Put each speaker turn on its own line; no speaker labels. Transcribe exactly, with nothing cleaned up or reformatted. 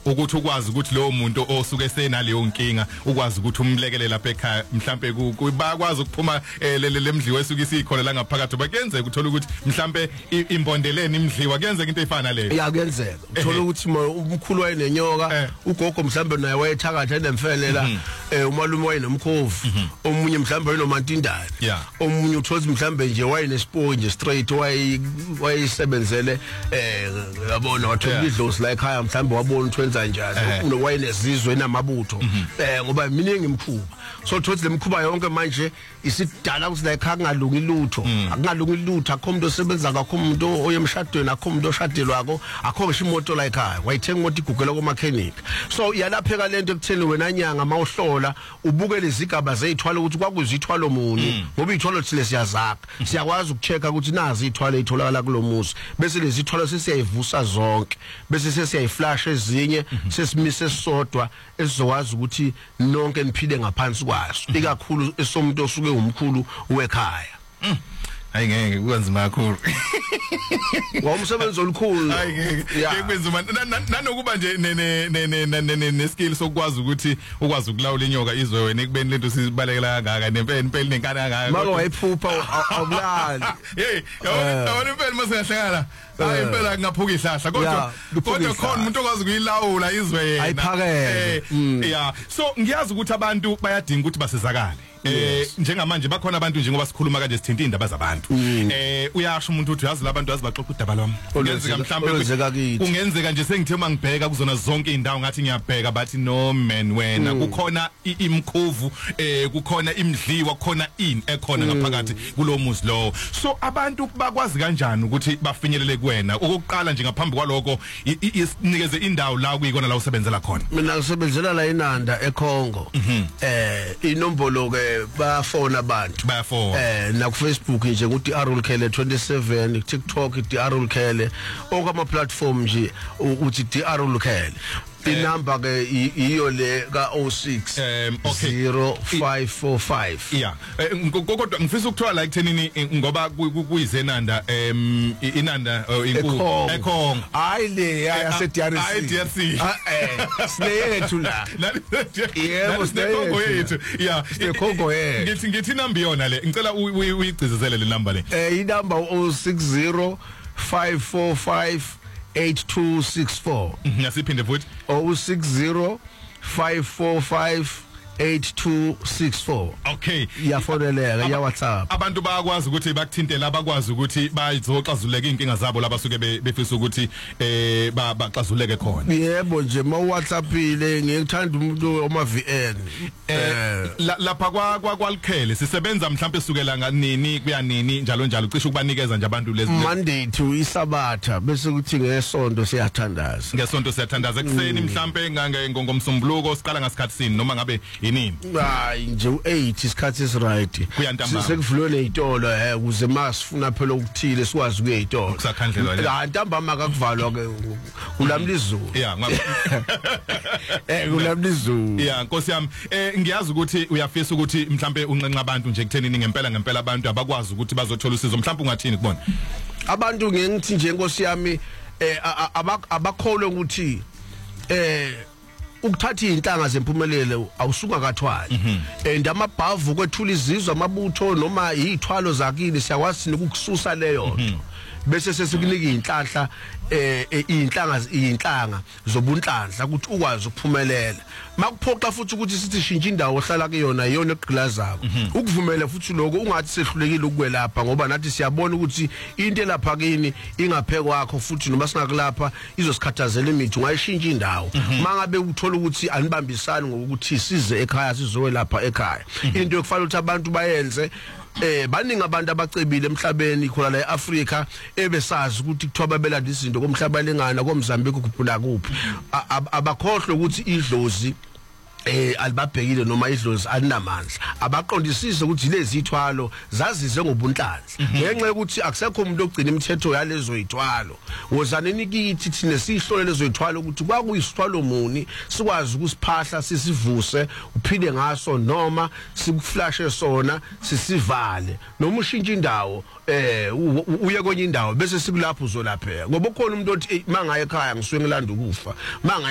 ukuthi ukwazi ukuthi lowo muntu osuke senaleyo nkinga ukwazi ukuthi umlekele lapha ekhaya mhlambe bayakwazi ukuphuma lemdliwa esuke isikhona la ngaphakathi bakenzeka uthola ukuthi mhlambe imbondeleni imdliwa kuyenzeka into efana naleyo
ya kuyenzeka uthola ukuthi umkhulu wayenenyoka ugogo mhlambe naye wayethakatha enemfelela umalume wayenomkhovu omunye mhlambe wayenomantindane omunye uthola mhlambe nje wayenespoil nje straight way wayisebenzele eh yabona wathola idlozi la ekhaya mhlambe wabona utwenza njani unowayenezizwe namabutho eh ngoba miningi imkhuba so thothi lemkhuba yonke manje isidala ukuthi la ekhaya kungalungi lutho akungalungi lutho akho umuntu osebenza kakho umuntu oyemshadweni akho umuntu oshadelwako akho ngisho imoto la ekhaya wayithenga imoto igugela kwa mechanic so iyalapheka lento ekutheni wena nyanga mawuhlola ubuke lezigaba zeyithwala ukuthi kwakuzithwalo muni ngoba ithwalo thile siyazaka siyakwazi ukuchecka ukuthi nazi ithwalo itholakala kulomuzi bese lezithwalo sesiyayivusa zonke bese sesiyayiflash ezinye sesimise sisodwa esizokwazi ukuthi nonke niphile ngaphansi kwaso ikakhulu esomuntu osuke umkhulu wekhaya
hayi ngeke kwanzima kakhulu
ngomsebenzi olukhulu
hayi ngeke kwenzima nanokuba nje ne ne skill sokwazi ukuthi ukwazi ukulawula inyoka izwe wena ekubeni lento sibalekela kangaka nempela impela nenkani kangaka
manje wayiphupha awulali
hey yabona impela masengahlangana hayi impela ngaphuka ihlahla kodwa kodwa khona umuntu okwazi ukuyilawula izwe yena
ayiphakele
yeah so ngiyazi ukuthi abantu bayadinga ukuthi basizakale eh njengamanje bakhona abantu nje ngoba sikhuluma kanje sithinta indaba zabantu eh uyasho umuntu uthi uyazi labantu azibaxoxa udaba lwami kungenzeka mhlambe kungenzeka nje sengithe mangibheka kuzona zonke indawo ngathi ngiyabheka bathi no man wena kukhona imkhovu eh kukhona imdliwa kukhona ini ekhona ngaphakathi kulo muzi lo so abantu bakwazi kanjani ukuthi bafinyelele kuwena ukuqala nje ngaphambi kwaloko isinikeze indawo la kuyikona la usebenzela khona
mina ngisebenzela la eNanda eKongo eh inombolo ke bayafona abantu
bayafona
eh na ku Facebook nje ukuthi Arulkhele twenty-seven TikTok di Arulkhele okama platform nje uthi di Arulkhele inamba ke iyo le ka oh six zero five four five
yeah kodwa ngifisa ukuthola la ekuthenini ngoba kuyizenanda em inanda inkulu eKhongo
hayi le yase D R C
hayi D R C
eh sineyethu la yebo
sineyethu yethu yeah
eKhongo eh
ngithi ngithi number yona le ngicela uyigcizisele le number le
eh inamba oh six zero five four five eight two six four
ngasiphinde futhi
oh six zero five four five eight two six four
okay
iyafoneleka ya WhatsApp
abantu bayakwazi ukuthi bakuthintele abakwazi ukuthi bayizoxazuleka inkinga zabo labasuke befisa ukuthi eh baxazuleke khona
yebo nje ma WhatsApp ile ngikuthanda umuntu oma V N
eh lapha kwa kwaLkhele sisebenza mhlawumbe sukela nganini kuya nini njalo njalo cishe ukubanikeza nje abantu lezi
Monday to Isabatha bese kuthi ngesonto siyathandaza
ngesonto siyathandaza ekseni mhlawumbe ngange ngomsombuluko siqala ngasikhathi sini noma ngabe yini
hayi nje u eight isikhathi esi right
kuyantambama
sekuvulwe nezitolo eh kuze masifuna phela ukuthile sikwazi ukuyitolo
kusakhandlelwa le
la ntambama akakuvalwa ke ulamlizulu
yeah
eh ulamlizulu
yeah Nkosi yami eh ngiyazi ukuthi uyafisa ukuthi mhlambe unqenqa abantu nje kuthenini ngempela ngempela abantu abakwazi ukuthi bazothola usizo mhlambe ungathini kubona
abantu ngithi nje Nkosi yami eh abakholwe ukuthi eh ukuthatha inhlanga zempumelelo awusuka kathwali and amabhavu kwethula izizwe amabutho noma izithwalo zakini siyakwazi ukukususa leyo nto bese sesikunika inhlanhla eh inhlanga inhlanga zobunhlanhla ukuthi ukwazi ukuphumelela makuphoqa futhi ukuthi sithi shintsha indawo ohlala kuyona iyona egqilazako ukuvumela futhi lokho ungathi sehlulekile ukwelapha ngoba nathi siyabona ukuthi into elapha kini ingaphe kwakho futhi noma singakulapha izosikhathazela imithi ungayishintsha indawo mangabe uthola ukuthi anibambisani ngokuthi size ekhaya sizowelapha ekhaya into yokufanele ukuthi abantu bayenze eh baningi abantu abacebile emhlabeni khona la eAfrika ebesazi ukuthi kuthiwa babelanda izinto komhlaba lengana koMozambique kuphula kuphi abakhohlwe ukuthi idlozi eh alibabhekile noma idlozi alinamandla abaqondisise ukuthi lezi ithwalo zazize ngobunhlanhla ngenxa ukuthi akusekho umuntu ogcina imithetho yalezo ithwalo wozaneni kithi thina sihlole lezo ithwalo ukuthi kwakuyisithwalo muni sikwazi ukusiphahla sisivuse uphile ngaso noma sikuflashe sona sisivale noma ushintshe indawo eh uye kwenye indawo bese sikulapho uzolapheka ngoba khona umuntu othi mangaya ekhaya ngisuke ngilanda ukufa manga